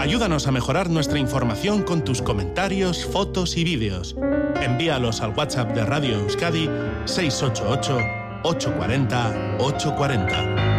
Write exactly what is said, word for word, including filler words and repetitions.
Ayúdanos a mejorar nuestra información con tus comentarios, fotos y vídeos. Envíalos al WhatsApp de Radio Euskadi seis ocho ocho, ocho cuatro cero, ocho cuatro cero.